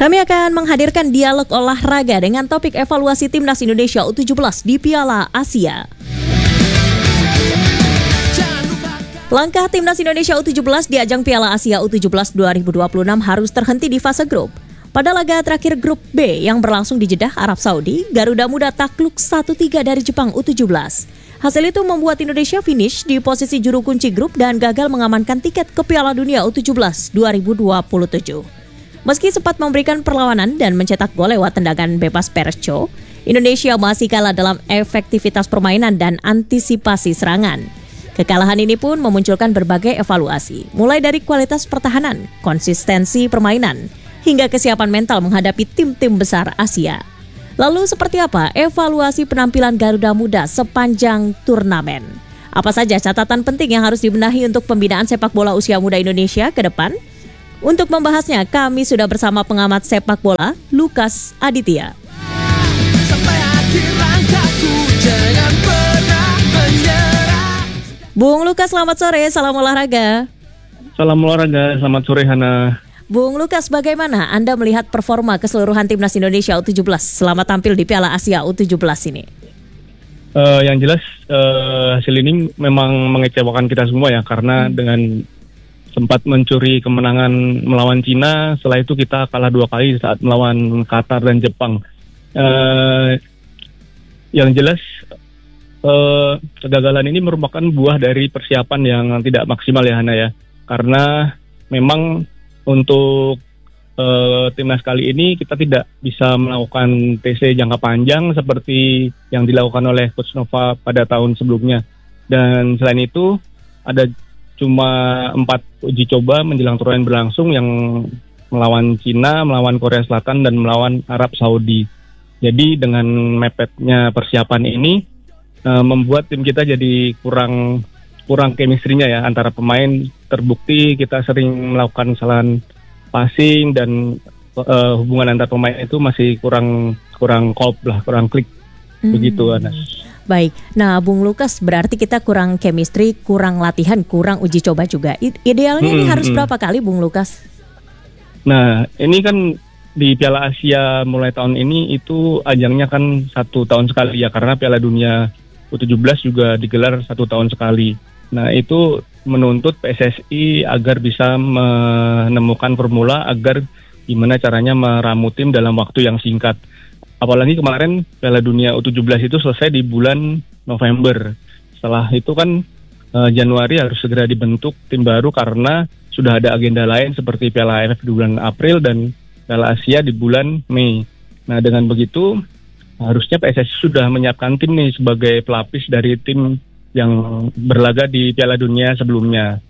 Kami akan menghadirkan dialog olahraga dengan topik evaluasi Timnas Indonesia U17 di Piala Asia. Langkah Timnas Indonesia U17 di ajang Piala Asia U17 2026 harus terhenti di fase grup. Pada laga terakhir grup B yang berlangsung di Jeddah, Arab Saudi, Garuda Muda takluk 1-3 dari Jepang U17. Hasil itu membuat Indonesia finish di posisi juru kunci grup dan gagal mengamankan tiket ke Piala Dunia U17 2027. Meski sempat memberikan perlawanan dan mencetak gol lewat tendangan bebas Percho, Indonesia masih kalah dalam efektivitas permainan dan antisipasi serangan. Kekalahan ini pun memunculkan berbagai evaluasi, mulai dari kualitas pertahanan, konsistensi permainan, hingga kesiapan mental menghadapi tim-tim besar Asia. Lalu seperti apa evaluasi penampilan Garuda Muda sepanjang turnamen? Apa saja catatan penting yang harus dibenahi untuk pembinaan sepak bola usia muda Indonesia ke depan? Untuk membahasnya, kami sudah bersama pengamat sepak bola, Lukas Aditya. Bung Lukas, selamat sore, salam olahraga. Salam olahraga, selamat sore Hana. Bung Lukas, bagaimana Anda melihat performa keseluruhan Timnas Indonesia U17 selama tampil di Piala Asia U17 ini? Yang jelas hasil ini memang mengecewakan kita semua ya, karena dengan sempat mencuri kemenangan melawan Cina, setelah itu kita kalah 2 kali saat melawan Qatar dan Jepang. Yang jelas kegagalan ini merupakan buah dari persiapan yang tidak maksimal ya Hana ya, karena memang untuk timnas kali ini kita tidak bisa melakukan TC jangka panjang seperti yang dilakukan oleh Coach Nova pada tahun sebelumnya. Dan selain itu ada cuma 4 uji coba menjelang turnamen berlangsung yang melawan Cina, melawan Korea Selatan, dan melawan Arab Saudi. Jadi dengan mepetnya persiapan ini membuat tim kita jadi kurang chemistry-nya ya antara pemain. Terbukti kita sering melakukan kesalahan passing dan hubungan antar pemain itu masih kurang klop lah, kurang klik begitu Anas. Baik, nah Bung Lukas, berarti kita kurang chemistry, kurang latihan, kurang uji coba juga. Idealnya ini harus berapa kali Bung Lukas? Nah, ini kan di Piala Asia mulai tahun ini itu ajangnya kan 1 tahun sekali ya, karena Piala Dunia U17 juga digelar 1 tahun sekali. Nah, itu menuntut PSSI agar bisa menemukan formula agar gimana caranya meramu tim dalam waktu yang singkat. Apalagi kemarin Piala Dunia U17 itu selesai di bulan November. Setelah itu kan Januari harus segera dibentuk tim baru karena sudah ada agenda lain seperti Piala AFF di bulan April dan Piala Asia di bulan Mei. Nah, dengan begitu harusnya PSSI sudah menyiapkan tim nih sebagai pelapis dari tim yang berlaga di Piala Dunia sebelumnya.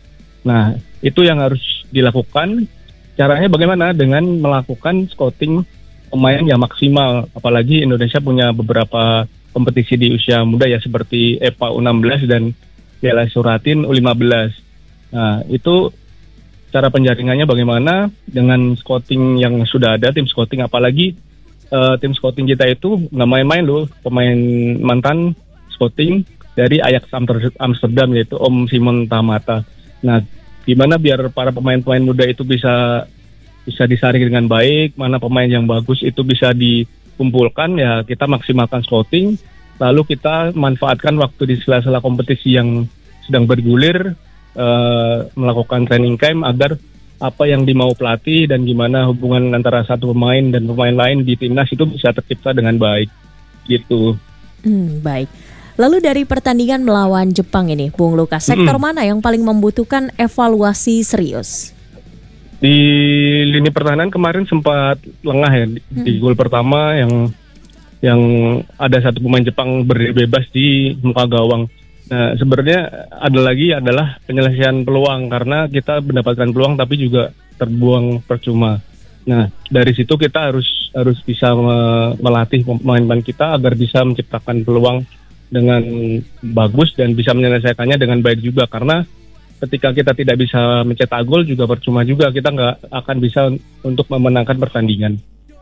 Nah, itu yang harus dilakukan. Caranya bagaimana? Dengan melakukan scouting pemain yang maksimal, apalagi Indonesia punya beberapa kompetisi di usia muda ya, seperti EPA U16 dan Piala Suratin U15. Nah, itu cara penjaringannya bagaimana dengan scouting yang sudah ada, tim scouting, apalagi tim scouting kita itu nggak main-main loh, pemain mantan scouting dari Ajax Amsterdam yaitu Om Simon Tamata. Nah, gimana biar para pemain-pemain muda itu bisa disaring dengan baik, mana pemain yang bagus itu bisa dikumpulkan, ya kita maksimalkan scouting, lalu kita manfaatkan waktu di sela-sela kompetisi yang sedang bergulir, melakukan training camp agar apa yang dimau pelatih dan gimana hubungan antara satu pemain dan pemain lain di timnas itu bisa tercipta dengan baik, gitu. Baik. Lalu dari pertandingan melawan Jepang ini, Bung Lukas, sektor mana yang paling membutuhkan evaluasi serius? Di lini pertahanan kemarin sempat lengah ya di gol pertama yang ada satu pemain Jepang berdiri bebas di muka gawang. Nah, sebenarnya ada lagi adalah penyelesaian peluang, karena kita mendapatkan peluang tapi juga terbuang percuma. Nah, dari situ kita harus bisa melatih pemain-pemain kita agar bisa menciptakan peluang dengan bagus dan bisa menyelesaikannya dengan baik juga, karena ketika kita tidak bisa mencetak gol juga percuma juga, kita nggak akan bisa untuk memenangkan pertandingan.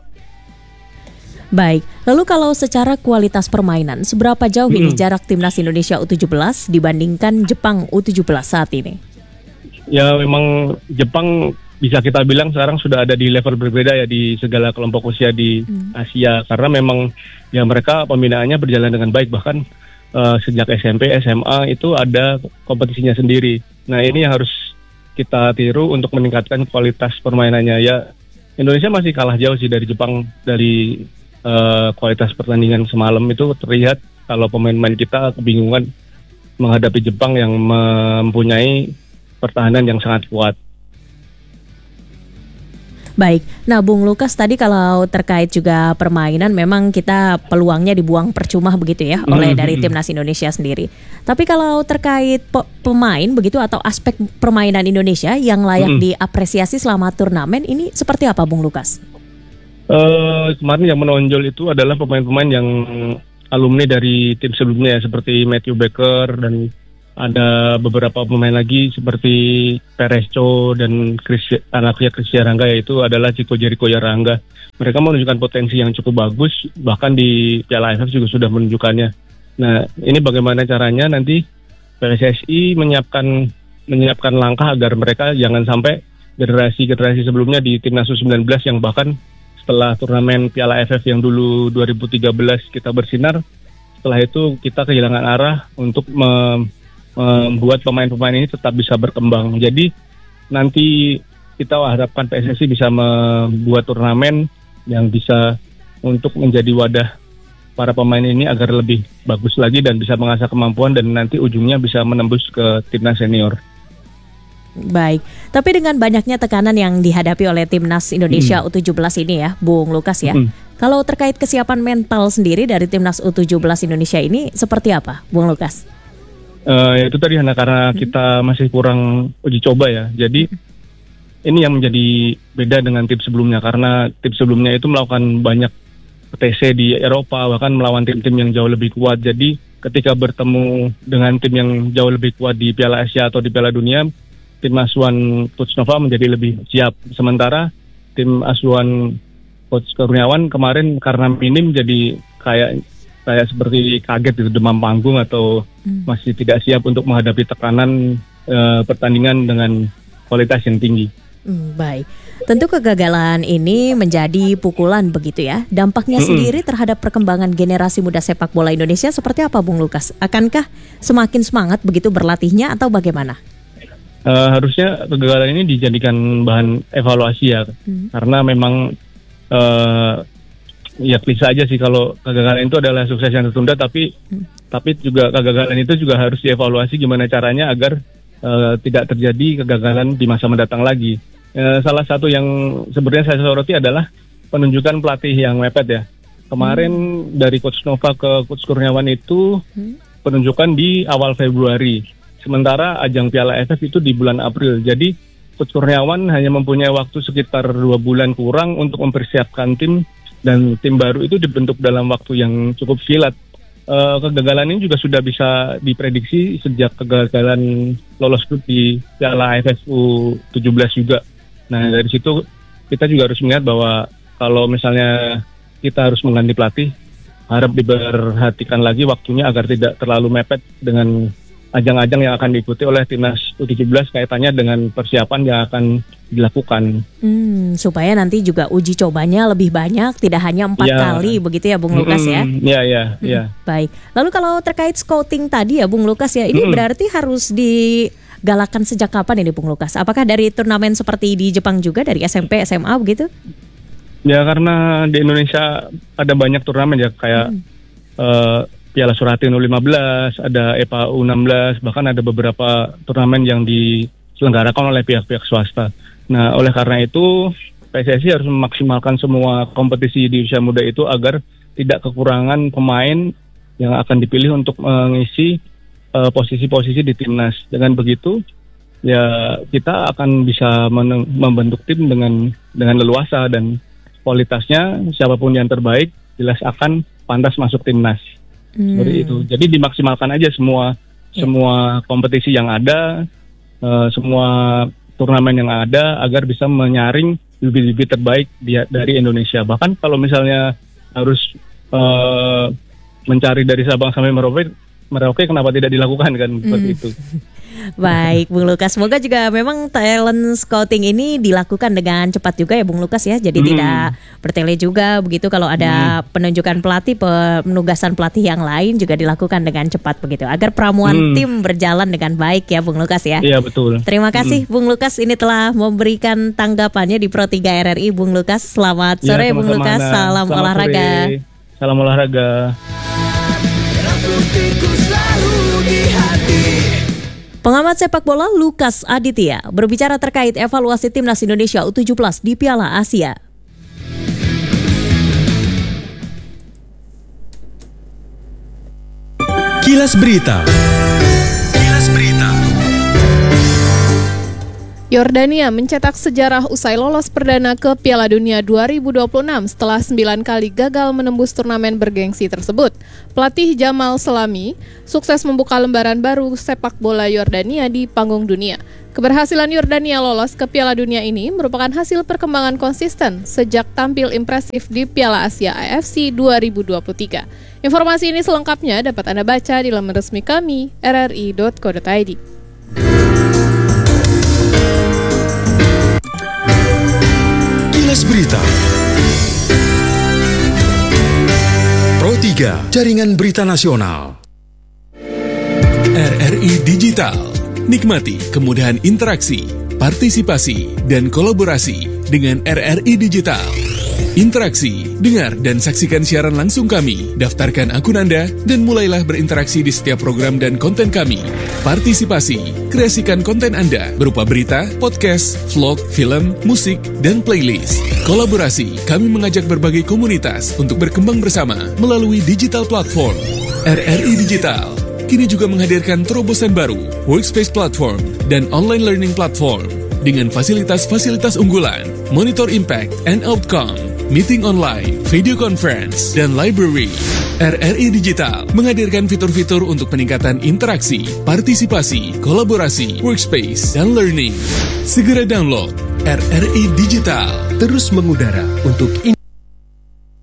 Baik, lalu kalau secara kualitas permainan, seberapa jauh ini jarak Timnas Indonesia U17 dibandingkan Jepang U17 saat ini? Ya memang Jepang bisa kita bilang sekarang sudah ada di level berbeda ya di segala kelompok usia di Asia, karena memang ya mereka pembinaannya berjalan dengan baik, bahkan sejak SMP, SMA itu ada kompetisinya sendiri. Nah ini yang harus kita tiru untuk meningkatkan kualitas permainannya. Ya Indonesia masih kalah jauh sih dari Jepang dari kualitas pertandingan semalam. Itu terlihat kalau pemain-pemain kita kebingungan menghadapi Jepang yang mempunyai pertahanan yang sangat kuat. Baik, nah Bung Lukas tadi kalau terkait juga permainan memang kita peluangnya dibuang percuma begitu ya oleh dari Timnas Indonesia sendiri. Tapi kalau terkait pemain begitu atau aspek permainan Indonesia yang layak diapresiasi selama turnamen ini seperti apa Bung Lukas? Kemarin yang menonjol itu adalah pemain-pemain yang alumni dari tim sebelumnya ya, seperti Matthew Baker, dan ada beberapa pemain lagi seperti Peresco dan anaknya Christian Rangga, yaitu adalah Chico Jericho Yarangga. Mereka menunjukkan potensi yang cukup bagus, bahkan di Piala AFF juga sudah menunjukkannya. Nah, ini bagaimana caranya nanti PSSI menyiapkan langkah agar mereka jangan sampai generasi sebelumnya di Timnas U19 yang bahkan setelah turnamen Piala AFF yang dulu 2013 kita bersinar, setelah itu kita kehilangan arah untuk membuat pemain-pemain ini tetap bisa berkembang. Jadi nanti kita harapkan PSSI bisa membuat turnamen yang bisa untuk menjadi wadah para pemain ini agar lebih bagus lagi dan bisa mengasah kemampuan dan nanti ujungnya bisa menembus ke timnas senior. Baik, tapi dengan banyaknya tekanan yang dihadapi oleh Timnas Indonesia U17 ini ya, Bung Lukas ya. Kalau terkait kesiapan mental sendiri dari Timnas U17 Indonesia ini seperti apa, Bung Lukas? Itu tadi karena kita masih kurang uji coba ya. Jadi ini yang menjadi beda dengan tim sebelumnya, karena tim sebelumnya itu melakukan banyak TC di Eropa, bahkan melawan tim-tim yang jauh lebih kuat. Jadi ketika bertemu dengan tim yang jauh lebih kuat di Piala Asia atau di Piala Dunia, tim asuhan Coach Nova menjadi lebih siap. Sementara tim asuhan Coach Kurniawan kemarin karena minim jadi kayak seperti kaget gitu, demam panggung atau masih tidak siap untuk menghadapi tekanan pertandingan dengan kualitas yang tinggi. Baik, tentu kegagalan ini menjadi pukulan begitu ya. Dampaknya sendiri terhadap perkembangan generasi muda sepak bola Indonesia seperti apa Bung Lukas? Akankah semakin semangat begitu berlatihnya atau bagaimana? Harusnya kegagalan ini dijadikan bahan evaluasi ya, karena memang ya klise aja sih kalau kegagalan itu adalah sukses yang tertunda, tapi juga kegagalan itu juga harus dievaluasi gimana caranya agar tidak terjadi kegagalan di masa mendatang lagi. Salah satu yang sebenarnya saya soroti adalah penunjukan pelatih yang mepet ya. Kemarin dari Coach Nova ke Coach Kurniawan itu penunjukan di awal Februari. Sementara ajang Piala AFF itu di bulan April. Jadi Coach Kurniawan hanya mempunyai waktu sekitar 2 bulan kurang untuk mempersiapkan tim, dan tim baru itu dibentuk dalam waktu yang cukup silat. Kegagalan ini juga sudah bisa diprediksi sejak kegagalan lolos grup di Piala AFF U17 juga. Nah dari situ kita juga harus melihat bahwa kalau misalnya kita harus mengganti pelatih, harap diperhatikan lagi waktunya agar tidak terlalu mepet dengan ajang-ajang yang akan diikuti oleh Timnas U17 kaitannya dengan persiapan yang akan dilakukan. Supaya nanti juga uji cobanya lebih banyak, tidak hanya 4 kali begitu ya Bung Lukas ya? Iya. Baik, lalu kalau terkait scouting tadi ya Bung Lukas ya, ini berarti harus digalakan sejak kapan ini Bung Lukas? Apakah dari turnamen seperti di Jepang juga, dari SMP, SMA begitu? Ya karena di Indonesia ada banyak turnamen ya, kayak Piala Surati U15, ada EPA U16, bahkan ada beberapa turnamen yang diselenggarakan oleh pihak-pihak swasta. Nah, oleh karena itu PSSI harus memaksimalkan semua kompetisi di usia muda itu agar tidak kekurangan pemain yang akan dipilih untuk mengisi posisi-posisi di timnas. Dengan begitu, ya kita akan bisa membentuk tim dengan leluasa, dan kualitasnya siapapun yang terbaik jelas akan pantas masuk timnas. Seperti itu. Jadi dimaksimalkan aja semua kompetisi yang ada, semua turnamen yang ada agar bisa menyaring bibit-bibit terbaik dari Indonesia. Bahkan kalau misalnya harus mencari dari Sabang sampai Merauke, kenapa tidak dilakukan kan seperti itu? Baik, Bung Lukas. Semoga juga memang talent scouting ini dilakukan dengan cepat juga ya, Bung Lukas ya. Jadi tidak bertele juga begitu. Kalau ada penunjukan pelatih, penugasan pelatih yang lain juga dilakukan dengan cepat begitu. Agar pramuan tim berjalan dengan baik ya, Bung Lukas ya. Iya, betul. Terima kasih Bung Lukas, ini telah memberikan tanggapannya di Pro 3 RRI, Bung Lukas. Selamat sore Bung Lukas. Salam olahraga. Salam olahraga. Pengamat sepak bola Lukas Aditya berbicara terkait evaluasi timnas Indonesia U17 di Piala Asia. Kilas Berita. Yordania mencetak sejarah usai lolos perdana ke Piala Dunia 2026 setelah 9 kali gagal menembus turnamen bergengsi tersebut. Pelatih Jamal Selami sukses membuka lembaran baru sepak bola Yordania di panggung dunia. Keberhasilan Yordania lolos ke Piala Dunia ini merupakan hasil perkembangan konsisten sejak tampil impresif di Piala Asia AFC 2023. Informasi ini selengkapnya dapat Anda baca di laman resmi kami, rri.co.id. Kilas Berita. Pro 3, Jaringan Berita Nasional. RRI Digital. Nikmati kemudahan interaksi, partisipasi, dan kolaborasi dengan RRI Digital. Interaksi, dengar dan saksikan siaran langsung kami, daftarkan akun Anda, dan mulailah berinteraksi di setiap program dan konten kami. Partisipasi, kreasikan konten Anda berupa berita, podcast, vlog, film, musik, dan playlist. Kolaborasi, kami mengajak berbagai komunitas untuk berkembang bersama melalui digital platform. RRI Digital kini juga menghadirkan terobosan baru, workspace platform, dan online learning platform dengan fasilitas-fasilitas unggulan, monitor impact and outcome, meeting online, video conference, dan library. RRI Digital menghadirkan fitur-fitur untuk peningkatan interaksi, partisipasi, kolaborasi, workspace, dan learning. Segera download RRI Digital. Terus mengudara untuk